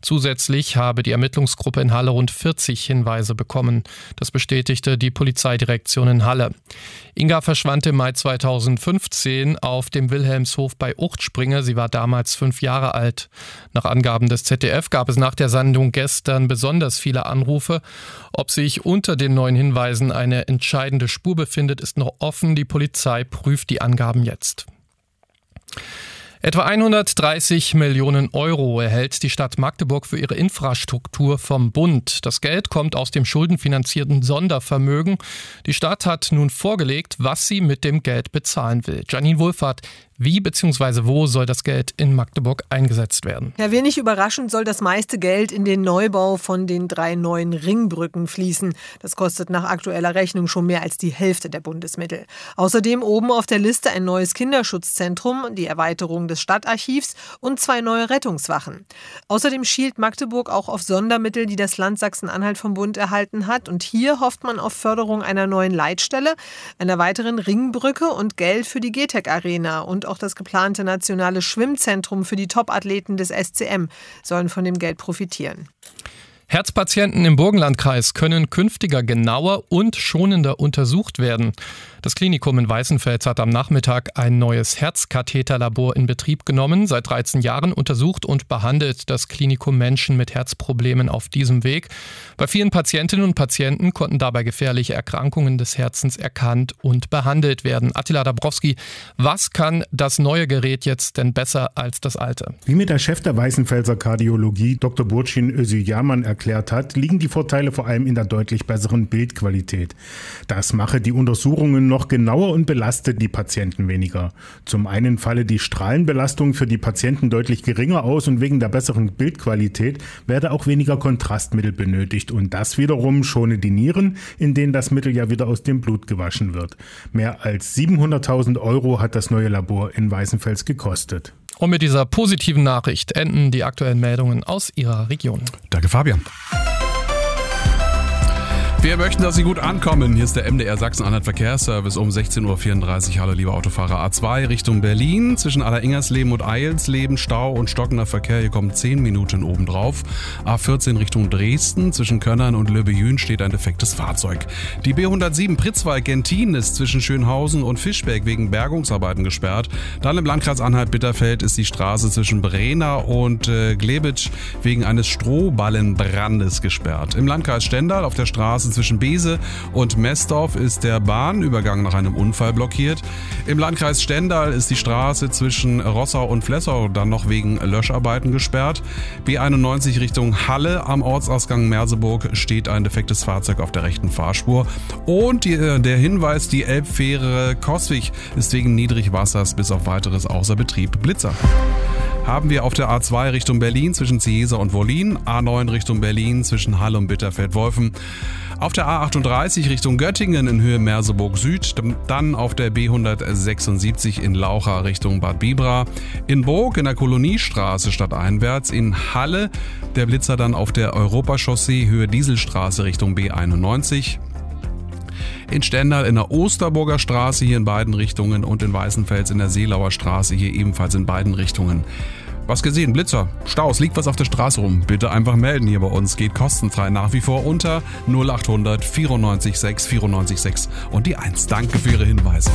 Zusätzlich habe die Ermittlungsgruppe in Halle rund 40 Hinweise bekommen. Das bestätigte die Polizeidirektion in Halle. Inga verschwand im Mai 2015 auf dem Wilhelmshof bei Uchtspringe. Sie war damals 5 Jahre alt. Nach Angaben des ZDF gab es nach der Sendung gestern besonders viele Anrufe. Ob sich unter den neuen Hinweisen eine entscheidende Spur befindet, ist noch offen. Die Polizei prüft die Angaben jetzt. Etwa 130 Millionen Euro erhält die Stadt Magdeburg für ihre Infrastruktur vom Bund. Das Geld kommt aus dem schuldenfinanzierten Sondervermögen. Die Stadt hat nun vorgelegt, was sie mit dem Geld bezahlen will. Janine Wohlfahrt, wie bzw. wo soll das Geld in Magdeburg eingesetzt werden? Ja, wenig überraschend soll das meiste Geld in den Neubau von den 3 neuen Ringbrücken fließen. Das kostet nach aktueller Rechnung schon mehr als die Hälfte der Bundesmittel. Außerdem oben auf der Liste ein neues Kinderschutzzentrum, die Erweiterung des Stadtarchivs und 2 neue Rettungswachen. Außerdem schielt Magdeburg auch auf Sondermittel, die das Land Sachsen-Anhalt vom Bund erhalten hat. Und hier hofft man auf Förderung einer neuen Leitstelle, einer weiteren Ringbrücke und Geld für die GTEC-Arena. Und auch das geplante nationale Schwimmzentrum für die Top-Athleten des SCM sollen von dem Geld profitieren. Herzpatienten im Burgenlandkreis können künftiger genauer und schonender untersucht werden. Das Klinikum in Weißenfels hat am Nachmittag ein neues Herzkatheterlabor in Betrieb genommen. Seit 13 Jahren untersucht und behandelt das Klinikum Menschen mit Herzproblemen auf diesem Weg. Bei vielen Patientinnen und Patienten konnten dabei gefährliche Erkrankungen des Herzens erkannt und behandelt werden. Attila Dabrowski, was kann das neue Gerät jetzt denn besser als das alte? Wie mir der Chef der Weißenfelser Kardiologie, Dr. Burçin Özüyaman, erklärt hat, liegen die Vorteile vor allem in der deutlich besseren Bildqualität. Das mache die Untersuchungen noch genauer und belastet die Patienten weniger. Zum einen falle die Strahlenbelastung für die Patienten deutlich geringer aus und wegen der besseren Bildqualität werde auch weniger Kontrastmittel benötigt und das wiederum schone die Nieren, in denen das Mittel ja wieder aus dem Blut gewaschen wird. Mehr als 700.000 € hat das neue Labor in Weißenfels gekostet. Und mit dieser positiven Nachricht enden die aktuellen Meldungen aus Ihrer Region. Danke, Fabian. Wir möchten, dass Sie gut ankommen. Hier ist der MDR Sachsen-Anhalt Verkehrsservice um 16.34 Uhr. Hallo, liebe Autofahrer. A2 Richtung Berlin. Zwischen Alleringhersleben und Eilsleben Stau und stockender Verkehr. Hier kommen 10 Minuten obendrauf. A14 Richtung Dresden. Zwischen Könnern und Löbejün steht ein defektes Fahrzeug. Die B107 Pritzwalk-Gentin ist zwischen Schönhausen und Fischberg wegen Bergungsarbeiten gesperrt. Dann im Landkreis Anhalt-Bitterfeld ist die Straße zwischen Brena und Glebitsch wegen eines Strohballenbrandes gesperrt. Im Landkreis Stendal auf der Straße zwischen Bese und Messdorf ist der Bahnübergang nach einem Unfall blockiert. Im Landkreis Stendal ist die Straße zwischen Rossau und Flessau dann noch wegen Löscharbeiten gesperrt. B91 Richtung Halle am Ortsausgang Merseburg steht ein defektes Fahrzeug auf der rechten Fahrspur. Und der Hinweis, die Elbfähre Coswig ist wegen Niedrigwassers bis auf weiteres außer Betrieb. Blitzer haben wir auf der A2 Richtung Berlin zwischen Ciesa und Wollin, A9 Richtung Berlin zwischen Halle und Bitterfeld-Wolfen, auf der A38 Richtung Göttingen in Höhe Merseburg Süd, dann auf der B176 in Laucha Richtung Bad Bibra, in Burg in der Koloniestraße stadteinwärts, in Halle der Blitzer dann auf der Europachaussee Höhe Dieselstraße Richtung B91, in Stendal in der Osterburger Straße hier in beiden Richtungen und in Weißenfels in der Seelauer Straße hier ebenfalls in beiden Richtungen. Was gesehen? Blitzer, Staus, liegt was auf der Straße rum? Bitte einfach melden hier bei uns. Geht kostenfrei nach wie vor unter 0800 94 6 94 6 und die 1. Danke für Ihre Hinweise.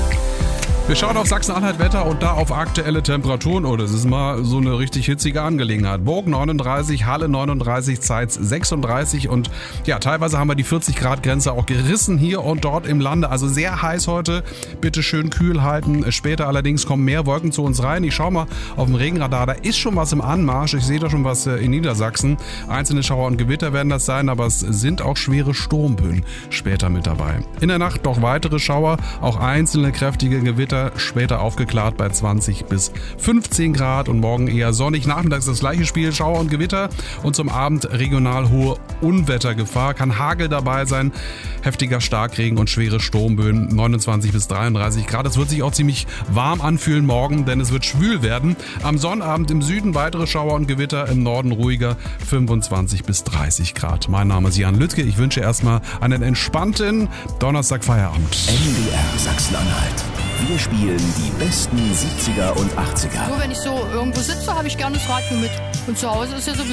Wir schauen auf Sachsen-Anhalt-Wetter und da auf aktuelle Temperaturen. Oh, das ist mal so eine richtig hitzige Angelegenheit. Burg 39, Halle 39, Zeitz 36 und ja, teilweise haben wir die 40-Grad-Grenze auch gerissen hier und dort im Lande. Also sehr heiß heute. Bitte schön kühl halten. Später allerdings kommen mehr Wolken zu uns rein. Ich schaue mal auf dem Regenradar. Da ist schon was im Anmarsch. Ich sehe da schon was in Niedersachsen. Einzelne Schauer und Gewitter werden das sein, aber es sind auch schwere Sturmböen später mit dabei. In der Nacht noch weitere Schauer, auch einzelne kräftige Gewitter. Später aufgeklärt bei 20 bis 15 Grad und morgen eher sonnig. Nachmittags das gleiche Spiel, Schauer und Gewitter und zum Abend regional hohe Unwettergefahr. Kann Hagel dabei sein, heftiger Starkregen und schwere Sturmböen, 29 bis 33 Grad. Es wird sich auch ziemlich warm anfühlen morgen, denn es wird schwül werden. Am Sonnabend im Süden weitere Schauer und Gewitter, im Norden ruhiger, 25 bis 30 Grad. Mein Name ist Jan Lüttke. Ich wünsche erstmal einen entspannten Donnerstag-Feierabend. MDR Sachsen-Anhalt. Wir spielen die besten 70er und 80er. Nur wenn ich so irgendwo sitze, habe ich gerne das Radio mit. Und zu Hause ist ja sowieso